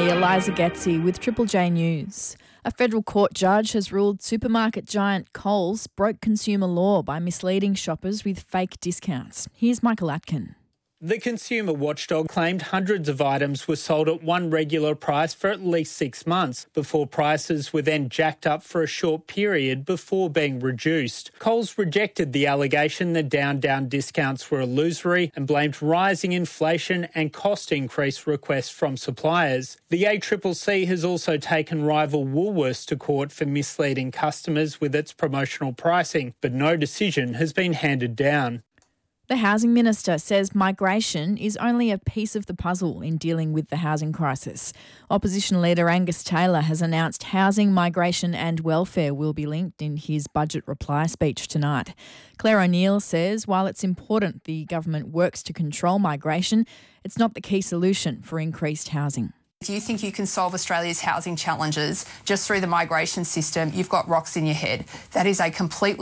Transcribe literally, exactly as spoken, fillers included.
Eliza Getzi with Triple J News. A federal court judge has ruled supermarket giant Coles broke consumer law by misleading shoppers with fake discounts. Here's Michael Atkin. The consumer watchdog claimed hundreds of items were sold at one regular price for at least six months before prices were then jacked up for a short period before being reduced. Coles rejected the allegation that down-down discounts were illusory and blamed rising inflation and cost increase requests from suppliers. The A C C C has also taken rival Woolworths to court for misleading customers with its promotional pricing, but no decision has been handed down. The Housing Minister says migration is only a piece of the puzzle in dealing with the housing crisis. Opposition leader Angus Taylor has announced housing, migration and welfare will be linked in his budget reply speech tonight. Claire O'Neill says while it's important the government works to control migration, it's not the key solution for increased housing. If you think you can solve Australia's housing challenges just through the migration system, you've got rocks in your head. That is a completely